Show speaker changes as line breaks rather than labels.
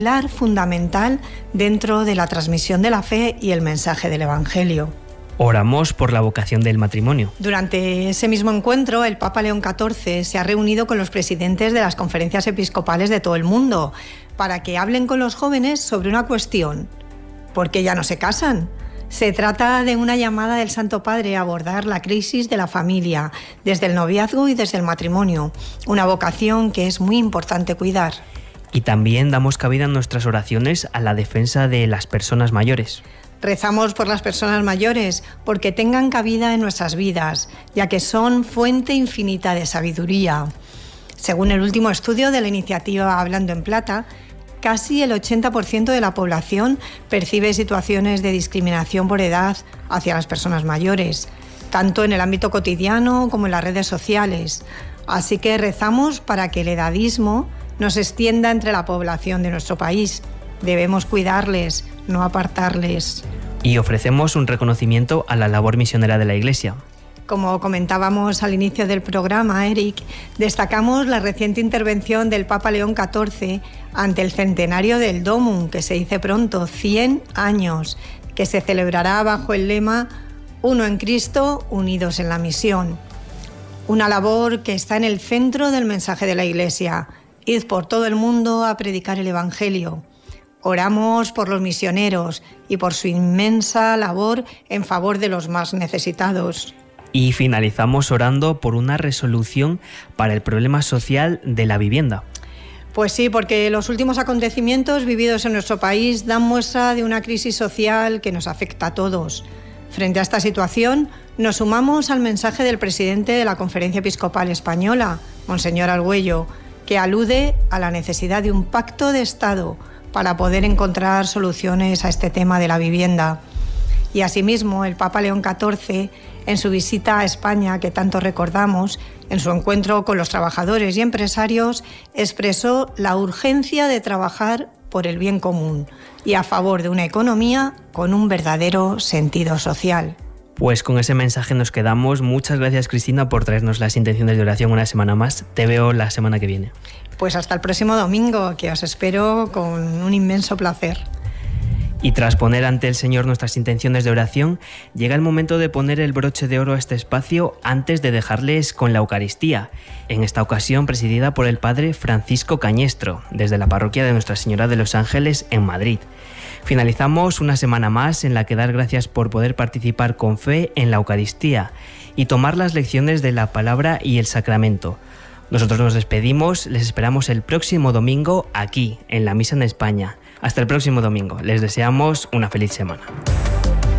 pilar fundamental dentro de la transmisión de la fe y el mensaje del Evangelio.
Oramos por la vocación del matrimonio.
Durante ese mismo encuentro, el Papa León XIV se ha reunido con los presidentes de las conferencias episcopales de todo el mundo para que hablen con los jóvenes sobre una cuestión: ¿por qué ya no se casan? Se trata de una llamada del Santo Padre a abordar la crisis de la familia, desde el noviazgo y desde el matrimonio, una vocación que es muy importante cuidar.
Y también damos cabida en nuestras oraciones a la defensa de las personas mayores.
Rezamos por las personas mayores porque tengan cabida en nuestras vidas, ya que son fuente infinita de sabiduría. Según el último estudio de la iniciativa Hablando en Plata, casi el 80% de la población percibe situaciones de discriminación por edad hacia las personas mayores, tanto en el ámbito cotidiano como en las redes sociales. Así que rezamos para que el edadismo no se extienda entre la población de nuestro país. Debemos cuidarles, no apartarles.
Y ofrecemos un reconocimiento a la labor misionera de la Iglesia.
Como comentábamos al inicio del programa, Eric, destacamos la reciente intervención del Papa León XIV ante el centenario del Domum, que se dice pronto, 100 años, que se celebrará bajo el lema Uno en Cristo, unidos en la misión. Una labor que está en el centro del mensaje de la Iglesia: id por todo el mundo a predicar el Evangelio. Oramos por los misioneros y por su inmensa labor en favor de los más necesitados.
Y finalizamos orando por una resolución para el problema social de la vivienda.
Pues sí, porque los últimos acontecimientos vividos en nuestro país dan muestra de una crisis social que nos afecta a todos. Frente a esta situación, nos sumamos al mensaje del presidente de la Conferencia Episcopal Española, Monseñor Argüello, que alude a la necesidad de un pacto de Estado para poder encontrar soluciones a este tema de la vivienda. Y asimismo, el Papa León XIV, en su visita a España, que tanto recordamos, en su encuentro con los trabajadores y empresarios, expresó la urgencia de trabajar por el bien común y a favor de una economía con un verdadero sentido social.
Pues con ese mensaje nos quedamos. Muchas gracias, Cristina, por traernos las intenciones de oración una semana más. Te veo la semana que viene.
Pues hasta el próximo domingo, que os espero con un inmenso placer.
Y tras poner ante el Señor nuestras intenciones de oración, llega el momento de poner el broche de oro a este espacio antes de dejarles con la Eucaristía, en esta ocasión presidida por el Padre Francisco Cañestro, desde la parroquia de Nuestra Señora de los Ángeles en Madrid. Finalizamos una semana más en la que dar gracias por poder participar con fe en la Eucaristía y tomar las lecciones de la palabra y el sacramento. Nosotros nos despedimos, les esperamos el próximo domingo aquí, en la Misa en España. Hasta el próximo domingo. Les deseamos una feliz semana.